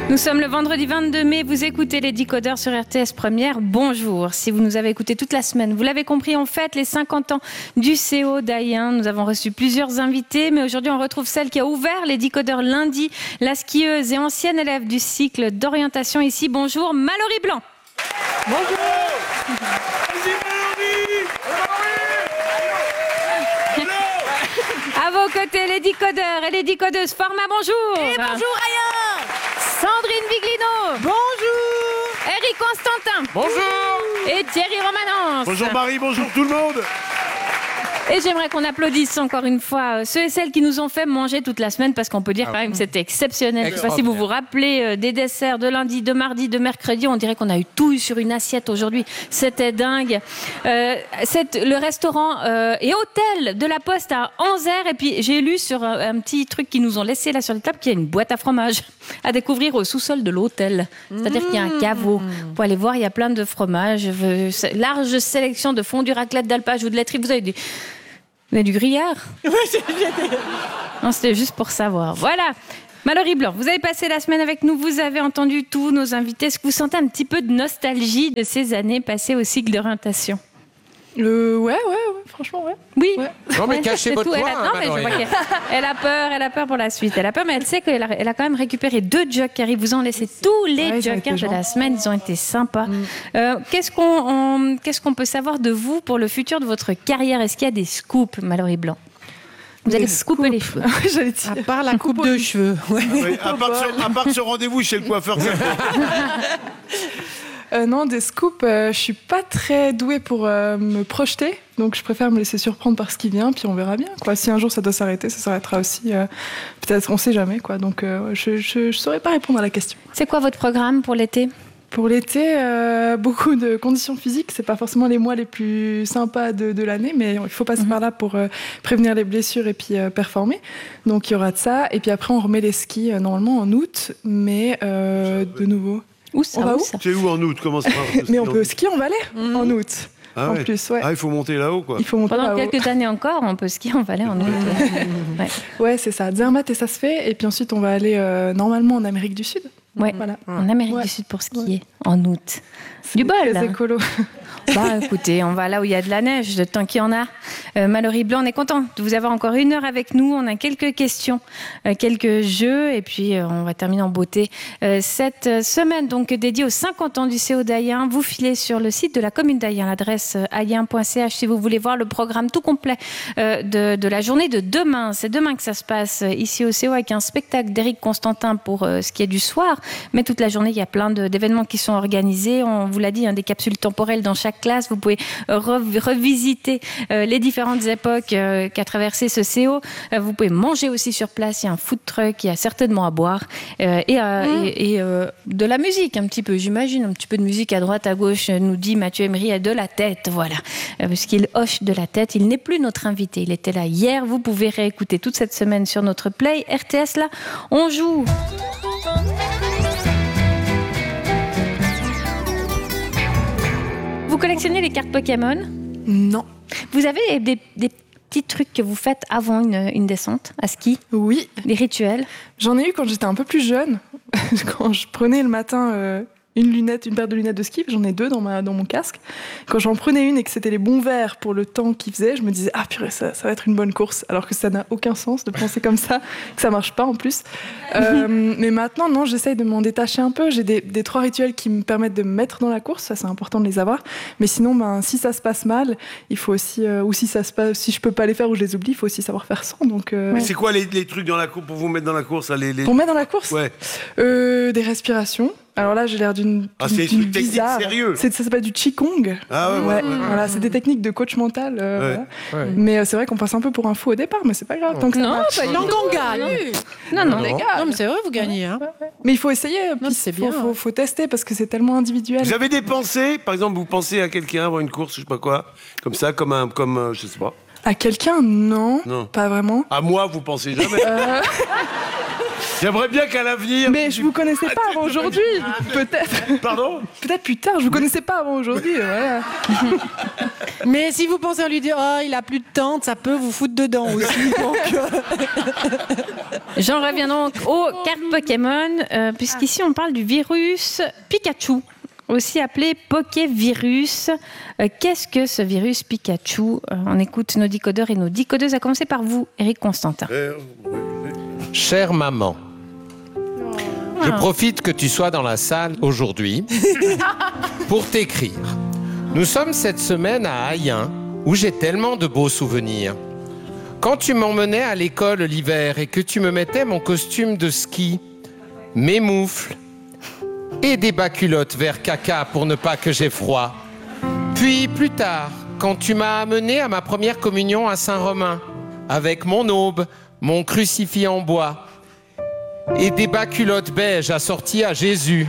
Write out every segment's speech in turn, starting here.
Nous sommes le vendredi 22 mai, vous écoutez les Décodeurs sur RTS Première. Bonjour, si vous nous avez écoutés toute la semaine, vous l'avez compris, on fête les 50 ans du CO d'Ayen. Nous avons reçu plusieurs invités, mais aujourd'hui on retrouve celle qui a ouvert les Décodeurs lundi, la skieuse et ancienne élève du cycle d'orientation ici. Bonjour, Mallory Blanc. Bonjour. À vos côtés, les Décodeurs et les Décodeuses. Format, bonjour. Et bonjour Ayen. Sandrine Viglino. Bonjour. Eric Constantin. Bonjour. Et Thierry Romanence. Bonjour Marie, bonjour tout le monde. Et j'aimerais qu'on applaudisse encore une fois ceux et celles qui nous ont fait manger toute la semaine, parce qu'on peut dire quand même que c'était exceptionnel. Je ne sais pas si vous vous rappelez des desserts de lundi, de mardi, de mercredi. On dirait qu'on a eu tout eu sur une assiette aujourd'hui. C'était dingue. Le restaurant et hôtel de la Poste à Anzère. Et puis j'ai lu sur un petit truc qu'ils nous ont laissé là sur les tables qu'il y a une boîte à fromage à découvrir au sous-sol de l'hôtel. C'est-à-dire qu'il y a un caveau. Pour aller voir, il y a plein de fromages. Large sélection de fondue, raclette, d'alpage ou de laiterie. Vous avez du gruyère? Non, c'était juste pour savoir. Voilà. Mallory Blanc, vous avez passé la semaine avec nous, vous avez entendu tous nos invités. Est-ce que vous sentez un petit peu de nostalgie de ces années passées au cycle d'orientation? Ouais, franchement, ouais. Oui. Ouais. Non mais Ouais, cachez c'est votre tout. poing. Non, mais je vois elle a peur pour la suite. Elle a peur, mais elle sait qu'elle a quand même récupéré 2 jokers. Ils vous ont laissé tous les Ouais, ils ont jokers été de la semaine. Ils ont été sympas. Qu'est-ce qu'on peut savoir de vous pour le futur de votre carrière? Est-ce qu'il y a des scoops, Mallory Blanc? Vous allez se couper les cheveux. J'allais dire. À part la coupe de cheveux. Ouais. Oui, à part ce rendez-vous chez le coiffeur. Non, des scoops, je suis pas très douée pour me projeter, donc je préfère me laisser surprendre par ce qui vient, puis on verra bien, quoi. Si un jour ça doit s'arrêter, ça s'arrêtera aussi. Peut-être, on sait jamais, quoi. Donc je saurais pas répondre à la question. C'est quoi votre programme pour l'été? Pour l'été, beaucoup de conditions physiques. C'est pas forcément les mois les plus sympas de l'année, mais il faut passer par là pour prévenir les blessures et puis performer. Donc il y aura de ça. Et puis après, on remet les skis normalement en août, mais de nouveau. Où ça? On va où C'est où en août? Comment ça marche? Mais on peut skier en Valais en août. Ah en ouais. plus, ouais. Ah, il faut monter là-haut, quoi. Il faut monter Pendant là-haut. quelques années encore, on peut skier en Valais en août. Ouais. Ouais, c'est ça. Zermatt et ça se fait. Et puis ensuite, on va aller normalement en Amérique du Sud. Ouais. Voilà. En Amérique du Sud pour skier en août. Du bol, Très là. écolo. Bah écoutez, on va là où il y a de la neige, le temps qu'il y en a. Mallory Blanc, on est content de vous avoir encore 1 heure avec nous. On a quelques questions, quelques jeux, et puis on va terminer en beauté. Cette semaine donc dédiée aux 50 ans du CO d'Ayen, vous filez sur le site de la commune d'Ayen, l'adresse ayen.ch si vous voulez voir le programme tout complet de la journée de demain. C'est demain que ça se passe ici au CO avec un spectacle d'Éric Constantin pour ce qui est du soir, mais toute la journée il y a plein d'événements qui sont organisés. On vous l'a dit, des capsules temporelles dans chaque classe. Vous pouvez revisiter les différentes époques qu'a traversé ce CO. Vous pouvez manger aussi sur place. Il y a un food truck, il y a certainement à boire et de la musique un petit peu, j'imagine, un petit peu de musique à droite, à gauche, nous dit Mathieu Emery, a de la tête, voilà, parce qu'il hoche de la tête. Il n'est plus notre invité, il était là hier. Vous pouvez réécouter toute cette semaine sur notre play RTS. Là, on joue. Vous collectionnez les cartes Pokémon? Non. Vous avez des petits trucs que vous faites avant une descente à ski? Oui. Des rituels? J'en ai eu quand j'étais un peu plus jeune. Quand je prenais le matin une paire de lunettes de ski, j'en ai 2 dans mon casque. Quand j'en prenais une et que c'était les bons verres pour le temps qu'il faisait, je me disais ah purée, ça va être une bonne course, alors que ça n'a aucun sens de penser comme ça, que ça marche pas en plus. Mais maintenant non, j'essaye de m'en détacher un peu. J'ai des 3 rituels qui me permettent de me mettre dans la course, ça c'est important de les avoir. Mais sinon si ça se passe mal, il faut aussi ou si je peux pas les faire ou je les oublie, il faut aussi savoir faire sans. Donc Mais c'est quoi les trucs dans la course pour vous mettre dans la course là, Pour mettre dans la course, Ouais. Des respirations. Alors là, j'ai l'air d'une Ah, c'est des trucs techniques bizarre. sérieux. Ça s'appelle du Qigong. Ah ouais. Voilà, c'est des techniques de coach mental. Voilà. Ouais. Mais c'est vrai qu'on passe un peu pour un fou au départ, mais c'est pas grave. Tant que ça Non, marche. pas du Donc tout. on gagne. Non, Les gars. Non, mais c'est vrai, vous gagnez. Hein. Mais il faut essayer. Non, Puis c'est faut, bien. faut tester parce que c'est tellement individuel. Vous avez des pensées, par exemple, vous pensez à quelqu'un avant une course, je sais pas quoi, comme ça, comme je sais pas. À quelqu'un, non, Non. pas vraiment. À moi, vous pensez jamais. J'aimerais bien qu'à l'avenir. Mais je vous connaissais pas avant aujourd'hui. Peut-être Pardon? plus tard. Je vous connaissais pas avant aujourd'hui. Voilà. Mais si vous pensez à lui dire, oh, il a plus de tente, ça peut vous foutre dedans aussi. Donc, J'en reviens donc aux cartes Pokémon, puisqu'ici on parle du virus Pikachu, aussi appelé Pokévirus. Qu'est-ce que ce virus Pikachu ? On écoute nos décodeurs et nos décodeuses, à commencer par vous, Éric Constantin. Chère maman, je profite que tu sois dans la salle aujourd'hui pour t'écrire. Nous sommes cette semaine à Ayen, où j'ai tellement de beaux souvenirs. Quand tu m'emmenais à l'école l'hiver et que tu me mettais mon costume de ski, mes moufles et des bas culottes vert caca pour ne pas que j'aie froid. Puis plus tard, quand tu m'as amené à ma première communion à Saint-Romain, avec mon aube, mon crucifix en bois et des bas culottes beige assortis à Jésus,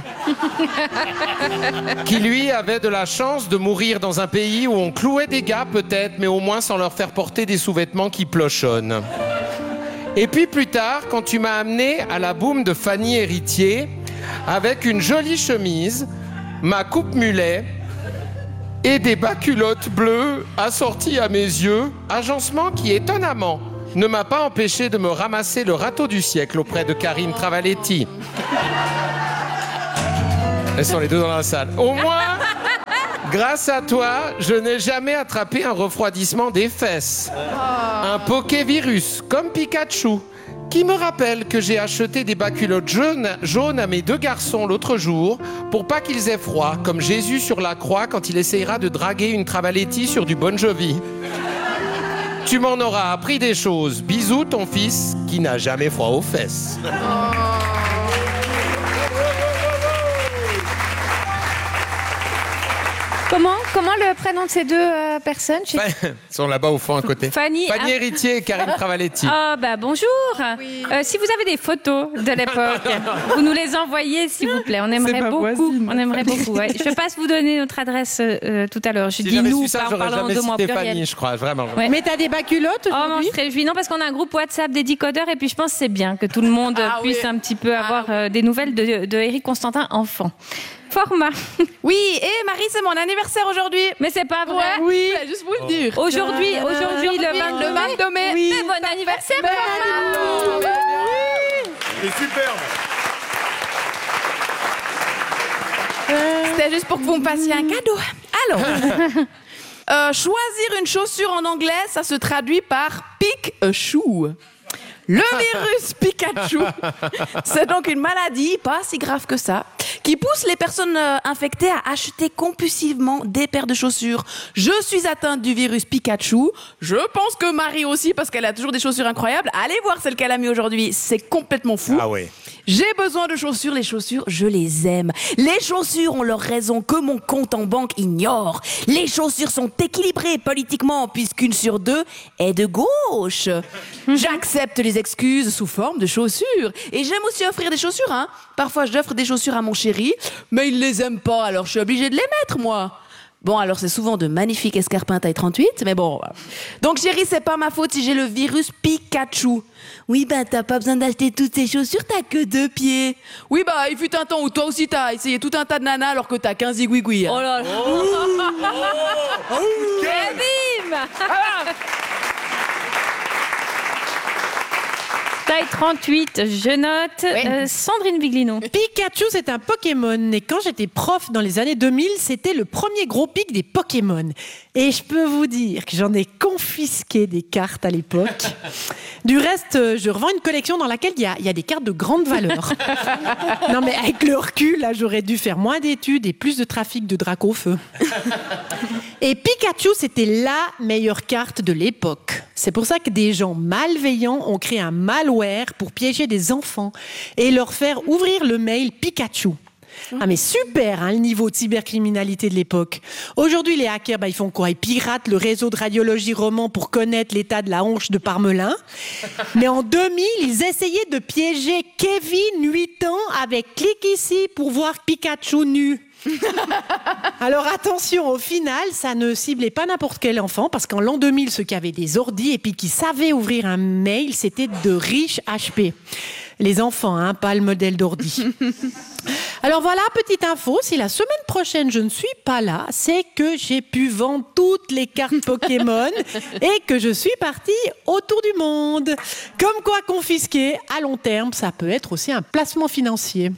qui lui avait de la chance de mourir dans un pays où on clouait des gars peut-être, mais au moins sans leur faire porter des sous-vêtements qui plochonnent. Et puis plus tard, quand tu m'as amené à la boum de Fanny Héritier, avec une jolie chemise, ma coupe mulet et des bas culottes bleues assortis à mes yeux, agencement qui étonnamment ne m'a pas empêché de me ramasser le râteau du siècle auprès de Karine Travaletti. Elles sont les deux dans la salle. Au moins, grâce à toi, je n'ai jamais attrapé un refroidissement des fesses. Un Pokévirus, comme Pikachu, qui me rappelle que j'ai acheté des bas culottes jaunes à mes 2 garçons l'autre jour pour pas qu'ils aient froid, comme Jésus sur la croix quand il essayera de draguer une Travaletti sur du Bon Jovi. Tu m'en auras appris des choses. Bisous, ton fils, qui n'a jamais froid aux fesses. Comment le prénom de ces deux personnes ? Ils sont là-bas au fond à côté. Fanny Héritier et Karine Travaletti. Ah bonjour. Si vous avez des photos de l'époque, vous nous les envoyez s'il vous plaît. On aimerait beaucoup. voisine. On aimerait beaucoup. Ouais. Je passe vous donner notre adresse tout à l'heure. Je Si dis j'avais nous su ça, en j'aurais parlant jamais de moi cité pluriel. Fanny, je crois, vraiment. Ouais. Mais t'as des bas culottes Oh, moi, je aujourd'hui se réjouis. Non, parce qu'on a un groupe WhatsApp des décodeurs et puis je pense que c'est bien que tout le monde puisse un petit peu avoir des nouvelles de Éric Constantin enfant. Format. Oui, et Marie, c'est mon anniversaire aujourd'hui. Mais c'est pas vrai. Oui, je voulais juste vous le dire. Aujourd'hui, le 22 mai. Oui. Mais bon anniversaire, Format. C'est superbe. C'était juste pour que vous me passiez un cadeau. Alors, choisir une chaussure en anglais, ça se traduit par pick a shoe. Le virus Pikachu, c'est donc une maladie, pas si grave que ça, qui pousse les personnes infectées à acheter compulsivement des paires de chaussures. Je suis atteinte du virus Pikachu. Je pense que Marie aussi, parce qu'elle a toujours des chaussures incroyables. Allez voir celle qu'elle a mis aujourd'hui, c'est complètement fou. Ah ouais. J'ai besoin de chaussures, les chaussures, je les aime. Les chaussures ont leur raison que mon compte en banque ignore. Les chaussures sont équilibrées politiquement puisqu'une sur 2 est de gauche. J'accepte les excuses sous forme de chaussures. Et j'aime aussi offrir des chaussures, hein. Parfois j'offre des chaussures à mon chéri, mais il les aime pas, alors je suis obligée de les mettre, moi. Bon, alors c'est souvent de magnifiques escarpins taille 38, mais bon. Donc chérie, c'est pas ma faute si j'ai le virus Pikachu. Oui, t'as pas besoin d'acheter toutes ces chaussures, t'as que 2 pieds. Oui, il fut un temps où toi aussi t'as essayé tout un tas de nanas alors que t'as 15 zigouigouis. Oh là là. Et bim. Taille 38, je note. Sandrine Viglino. Pikachu, c'est un Pokémon. Et quand j'étais prof dans les années 2000, c'était le premier gros pic des Pokémon. Et je peux vous dire que j'en ai confisqué des cartes à l'époque. Du reste, je revends une collection dans laquelle il y a des cartes de grande valeur. Non, mais avec le recul, là, j'aurais dû faire moins d'études et plus de trafic de Draco au feu. Et Pikachu, c'était la meilleure carte de l'époque. C'est pour ça que des gens malveillants ont créé un malware pour piéger des enfants et leur faire ouvrir le mail Pikachu. Ah mais super, hein, le niveau de cybercriminalité de l'époque. Aujourd'hui, les hackers, ils font quoi ? Ils piratent le réseau de radiologie roman pour connaître l'état de la hanche de Parmelin. Mais en 2000, ils essayaient de piéger Kevin, 8 ans, avec clic ici pour voir Pikachu nu. Alors attention, au final, ça ne ciblait pas n'importe quel enfant, parce qu'en l'an 2000, ceux qui avaient des ordis et puis qui savaient ouvrir un mail, c'était de riches HP. Les enfants, hein, pas le modèle d'ordi. Alors voilà, petite info, si la semaine prochaine je ne suis pas là, c'est que j'ai pu vendre toutes les cartes Pokémon et que je suis partie autour du monde. Comme quoi confisquer, à long terme, ça peut être aussi un placement financier.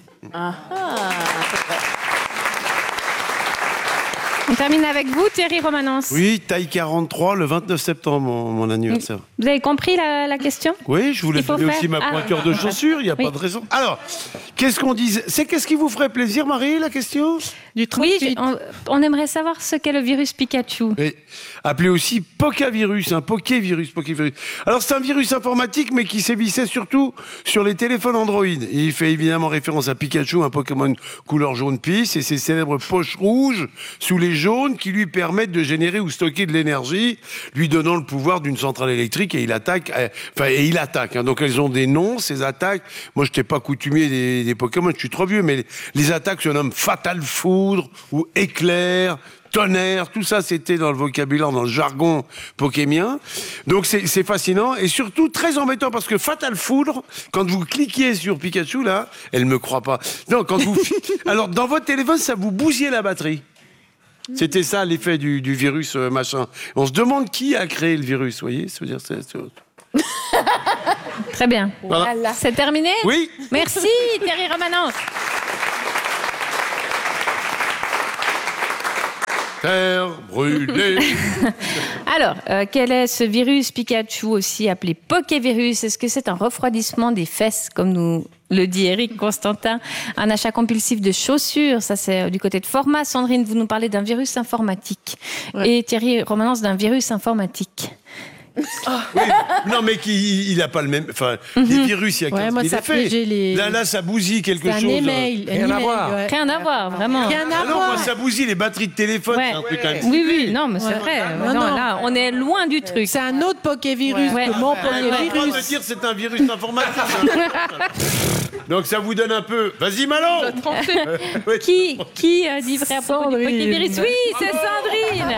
On termine avec vous, Thierry Romanens. Oui, taille 43, le 29 septembre, mon anniversaire. Vous avez compris la question? Oui, je voulais Il faut donner faire- aussi ma pointure de chaussures, il n'y a Oui. pas de raison. Alors, qu'est-ce qu'on disait? Qu'est-ce qui vous ferait plaisir, Marie, la question? Du 38. Oui, on aimerait savoir ce qu'est le virus Pikachu. Oui. Appelé aussi Pokévirus, un Pokévirus. Alors c'est un virus informatique, mais qui sévissait surtout sur les téléphones Android. Et il fait évidemment référence à Pikachu, un Pokémon couleur jaune pisse, et ses célèbres poches rouges sous les jaunes qui lui permettent de générer ou stocker de l'énergie, lui donnant le pouvoir d'une centrale électrique, et il attaque. Hein. Donc elles ont des noms, ces attaques. Moi, je n'étais pas coutumier des Pokémon, je suis trop vieux, mais les attaques se nomment Fatal Foudre ou Éclair, Tonnerre, tout ça c'était dans le vocabulaire, dans le jargon pokémien. Donc c'est fascinant et surtout très embêtant parce que Fatal Foudre, quand vous cliquiez sur Pikachu là, elle me croit pas. Non, alors dans votre téléphone, ça vous bousillait la batterie. C'était ça l'effet du virus machin. On se demande qui a créé le virus, vous voyez, ça veut dire Très bien. Voilà. C'est terminé? Oui. Merci, Thierry Romanens. Terre brûlée. Alors, quel est ce virus Pikachu, aussi appelé Pokévirus? Est-ce que c'est un refroidissement des fesses, comme nous le dit Eric Constantin? Un achat compulsif de chaussures, ça c'est du côté de Format. Sandrine, vous nous parlez d'un virus informatique. Ouais. Et Thierry Romanens d'un virus informatique. Oui, non, mais il n'a pas le même. Enfin, les virus, il y a 15 Ouais, moi, 000 ça effets. piégeait les- Là, ça bousille quelque C'est un chose. email. Rien à voir. Ouais. Rien à voir, vraiment. Rien à Ah non, voir. moi, ça bousille les batteries de téléphone. Ouais. C'est un truc quand même. Oui, non, mais c'est vrai. Non, Non, non. là, on est loin du truc. C'est un autre Pokévirus Ouais. que mon On va me Pokévirus. dire c'est un virus informatique. Donc ça vous donne un peu. Vas-y, Manon. Oui. Qui a dit vrai à propos du Sandrine. Pokévirus? Oui, c'est Sandrine.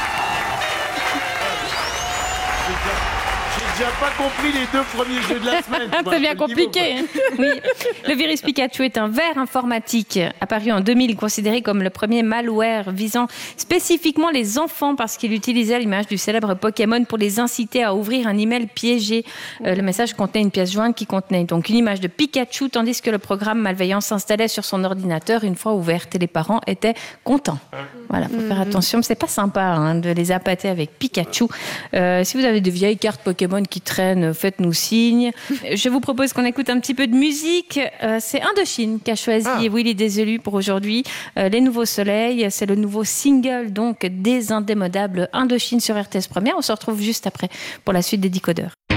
J'ai déjà pas compris les 2 premiers jeux de la semaine. C'est bien compliqué. Hein. Oui. Le virus Pikachu est un ver informatique apparu en 2000, considéré comme le premier malware visant spécifiquement les enfants parce qu'il utilisait l'image du célèbre Pokémon pour les inciter à ouvrir un email piégé. Le message contenait une pièce jointe qui contenait donc une image de Pikachu, tandis que le programme malveillant s'installait sur son ordinateur une fois ouverte et les parents étaient contents. Voilà, faut faire attention, mais c'est pas sympa hein, de les appâter avec Pikachu. Si vous avez de vieilles cartes Pokémon qui traînent, faites-nous signe. Je vous propose qu'on écoute un petit peu de musique. C'est Indochine qui a choisi Willy Déselu pour aujourd'hui. Les Nouveaux Soleils, c'est le nouveau single donc des Indémodables Indochine sur RTS Première. On se retrouve juste après pour la suite des Décodeurs.